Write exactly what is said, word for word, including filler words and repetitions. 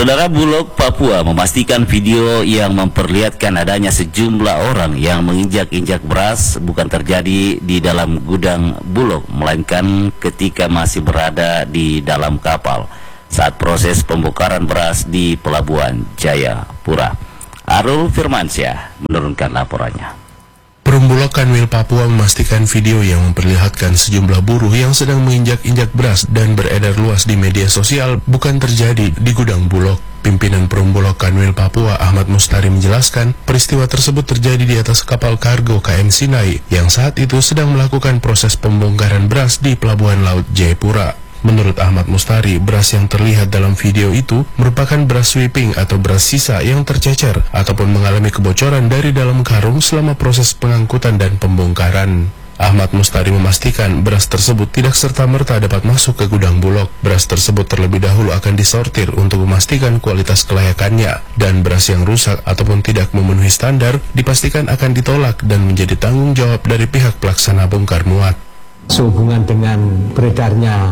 Saudara, Bulog Papua memastikan video yang memperlihatkan adanya sejumlah orang yang menginjak-injak beras bukan terjadi di dalam gudang Bulog, melainkan ketika masih berada di dalam kapal saat proses pembongkaran beras di Pelabuhan Jayapura. Arul Firmansyah menurunkan laporannya. Perum Bulog Kanwil Papua memastikan video yang memperlihatkan sejumlah buruh yang sedang menginjak-injak beras dan beredar luas di media sosial bukan terjadi di gudang Bulog. Pimpinan Perum Bulog Kanwil Papua Ahmad Mustari menjelaskan peristiwa tersebut terjadi di atas kapal kargo K M Sinai yang saat itu sedang melakukan proses pembongkaran beras di Pelabuhan Laut Jayapura. Menurut Ahmad Mustari, beras yang terlihat dalam video itu merupakan beras sweeping atau beras sisa yang tercecer ataupun mengalami kebocoran dari dalam karung selama proses pengangkutan dan pembongkaran. Ahmad Mustari memastikan beras tersebut tidak serta-merta dapat masuk ke gudang Bulog. Beras tersebut terlebih dahulu akan disortir untuk memastikan kualitas kelayakannya, dan beras yang rusak ataupun tidak memenuhi standar dipastikan akan ditolak dan menjadi tanggung jawab dari pihak pelaksana bongkar muat. Sehubungan dengan beredarnya